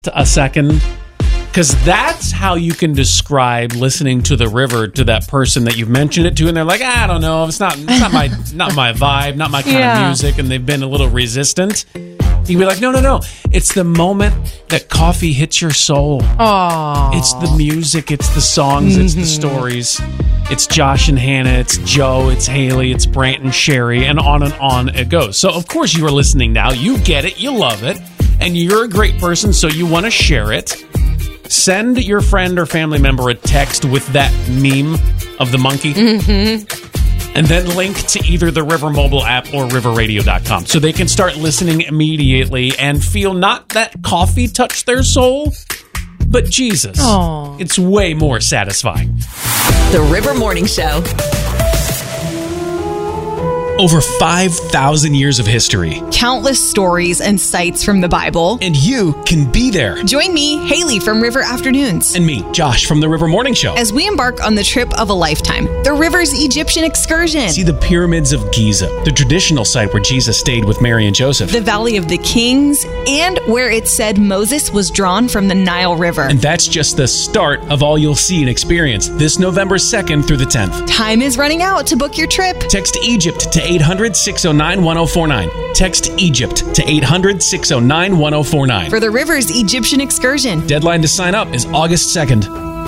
a second? Because that's how you can describe listening to the river to that person that you've mentioned it to, and they're like, I don't know, it's not my vibe, not my kind of music, and they've been a little resistant. You can be like, no, it's the moment that coffee hits your soul. Aww. It's the music, it's the songs, it's the stories. It's Josh and Hannah, it's Joe, it's Haley, it's Brant and Sherry, and on it goes. So of course you are listening now. You get it, you love it, and you're a great person, so you want to share it. Send your friend or family member a text with that meme of the monkey. And then link to either the River mobile app or riverradio.com so they can start listening immediately and feel not that coffee touched their soul, but Jesus. Aww. It's way more satisfying. The River Morning Show. Over 5,000 years of history. Countless stories and sites from the Bible. And you can be there. Join me, Haley from River Afternoons. And me, Josh from the River Morning Show. As we embark on the trip of a lifetime, the River's Egyptian excursion. See the pyramids of Giza, the traditional site where Jesus stayed with Mary and Joseph. The Valley of the Kings, and where it said Moses was drawn from the Nile River. And that's just the start of all you'll see and experience this November 2nd through the 10th. Time is running out to book your trip. Text Egypt to 800-609-1049. Text Egypt to 800-609-1049. For the River's Egyptian excursion. Deadline to sign up is August 2nd.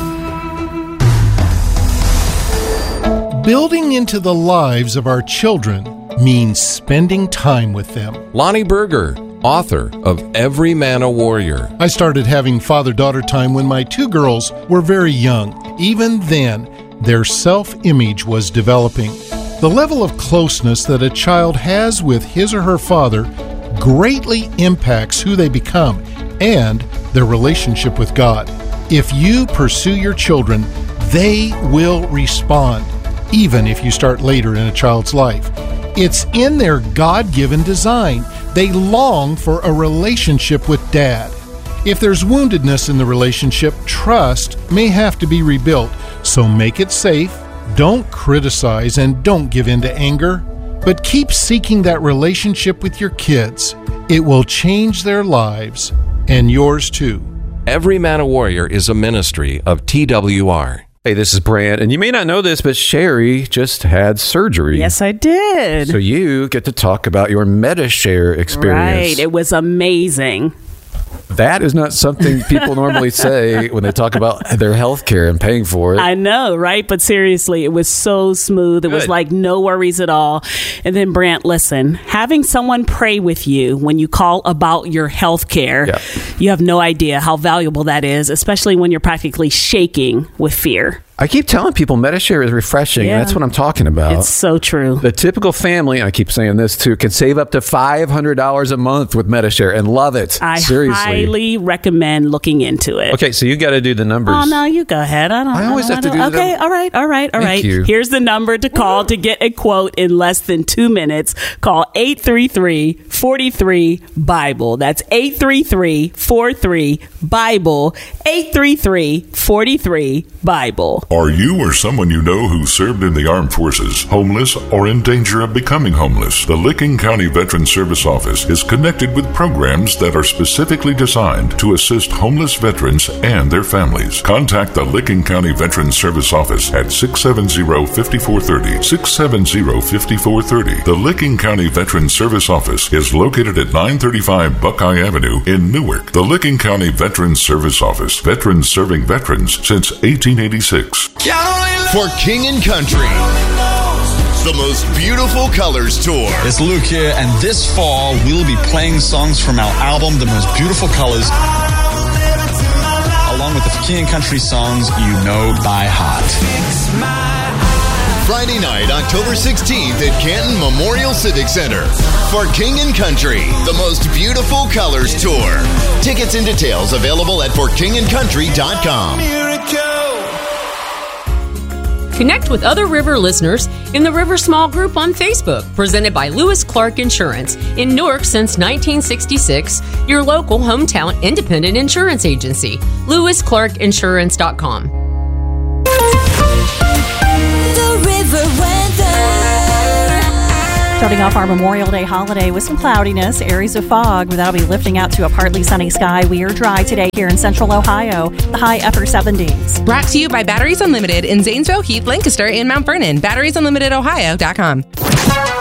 Building into the lives of our children means spending time with them. Lonnie Berger, author of Every Man a Warrior. I started having father-daughter time when my two girls were very young. Even then, their self-image was developing. The level of closeness that a child has with his or her father greatly impacts who they become and their relationship with God. If you pursue your children, they will respond, even if you start later in a child's life. It's in their God-given design. They long for a relationship with Dad. If there's woundedness in the relationship, trust may have to be rebuilt, so make it safe. Don't criticize and don't give in to anger, but keep seeking that relationship with your kids. It will change their lives and yours too. Every Man a Warrior is a ministry of TWR. Hey, this is Brant, and you may not know this, but Sherry just had surgery. Yes, I did. So you get to talk about your MediShare experience. Right. It was amazing. That is not something people normally say when they talk about their health care and paying for it. I know, right? But seriously, it was so smooth. It was like no worries at all. And then, Brant, listen, having someone pray with you when you call about your health care, you have no idea how valuable that is, especially when you're practically shaking with fear. I keep telling people MediShare is refreshing, and that's what I'm talking about. It's so true. The typical family, I keep saying this too, can save up to $500 a month with MediShare and love it. Seriously. I highly recommend looking into it. Okay, so you got to do the numbers. Oh, no, you go ahead. I always have to do the numbers. Okay, all right. Thank you. Here's the number to call to get a quote in less than 2 minutes. Call 833-43-BIBLE. That's 833-43-BIBLE. 833-43-BIBLE. Are you or someone you know who served in the armed forces homeless or in danger of becoming homeless? The Licking County Veterans Service Office is connected with programs that are specifically designed to assist homeless veterans and their families. Contact the Licking County Veterans Service Office at 670-5430, 670-5430. The Licking County Veterans Service Office is located at 935 Buckeye Avenue in Newark. The Licking County Veterans Service Office, veterans serving veterans since 1886. For King and Country, the most beautiful colors tour. It's Luke here, and this fall we'll be playing songs from our album, The Most Beautiful Colors, along with the King and Country songs you know by heart. Friday night, October 16th at Canton Memorial Civic Center for King and Country, the most beautiful colors tour. Tickets and details available at forkingandcountry.com. Connect with other River listeners in the River Small Group on Facebook, presented by Lewis Clark Insurance. In Newark since 1966, your local hometown independent insurance agency. LewisClarkInsurance.com. The River weather. Starting off our Memorial Day holiday with some cloudiness, areas of fog, but that'll be lifting out to a partly sunny sky. We are dry today here in central Ohio, the high upper 70s. Brought to you by Batteries Unlimited in Zanesville, Heath, Lancaster, and Mount Vernon. BatteriesUnlimitedOhio.com.